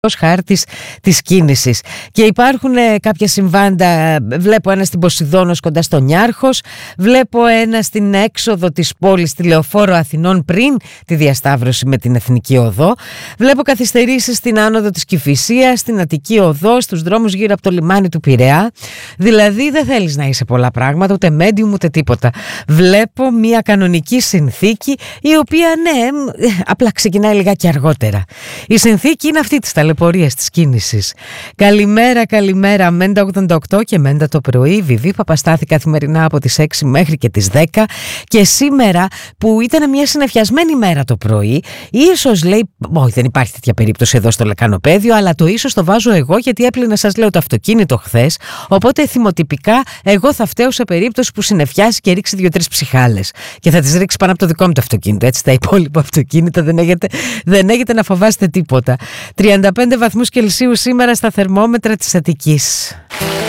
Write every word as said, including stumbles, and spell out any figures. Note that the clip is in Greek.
χάρτης της κίνησης. Και υπάρχουν ε, κάποια συμβάντα. Βλέπω ένα στην Ποσειδώνος κοντά στο Νιάρχος, βλέπω ένα στην έξοδο της πόλης στη Λεωφόρο Αθηνών πριν τη διασταύρωση με την Εθνική Οδό, βλέπω καθυστερήσεις στην άνοδο της Κηφισίας, στην Αττική Οδό, στους δρόμους γύρω από το λιμάνι του Πειραιά. Δηλαδή δεν θέλεις να είσαι πολλά πράγματα, ούτε medium ούτε τίποτα. Βλέπω μια κανονική συνθήκη, η οποία ναι, απλά ξεκινάει λιγάκι αργότερα. Η συνθήκη είναι αυτή της ταλαιπωρίας της κίνησης. Καλημέρα, καλημέρα. Μέντα ογδόντα οκτώ και Μέντα το πρωί. Βιβί Παπαστάθη καθημερινά από τις έξι μέχρι και τις δέκα. Και σήμερα που ήταν μια συννεφιασμένη μέρα το πρωί, ίσως λέει, όχι δεν υπάρχει τέτοια περίπτωση εδώ στο Λεκανοπαίδιο, αλλά το ίσως το βάζω εγώ γιατί έπλυνα, σας λέω, το αυτοκίνητο χθες. Οπότε θυμοτυπικά εγώ θα φταίω σε περίπτωση που συννεφιάσει και ρίξει δύο-τρεις ψυχάλες. Και θα τις ρίξει πάνω από το δικό μου το αυτοκίνητο. Έτσι τα υπόλοιπα αυτοκίνητα δεν έχετε, δεν έχετε να φοβάστε τίποτα. τριάντα πέντε βαθμούς Κελσίου σήμερα στα θερμόμετρα της Αττικής.